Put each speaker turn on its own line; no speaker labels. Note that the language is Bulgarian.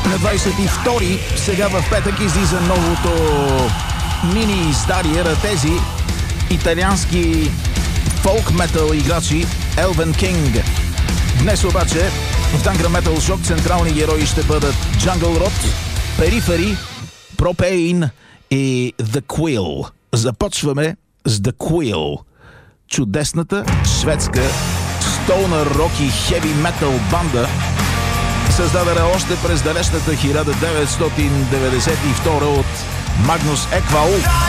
На 22 сега в петък излиза новото мини издарие на тези италиански фолк метал играчи Elven King. Днес обаче в Tangra Metal Shock централни герои ще бъдат Jungle Rot, Periphery, Propane и The Quill. Започваме с The Quill. Чудесната шведска стоунър рок и хеви метал банда, създадена още през далечната 1992 от Магнус Еквал.